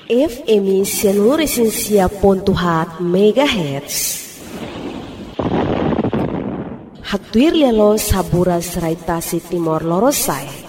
FM 106.7 MHz. Hatuir lelo sabura serai Tasik Timor Lorosai.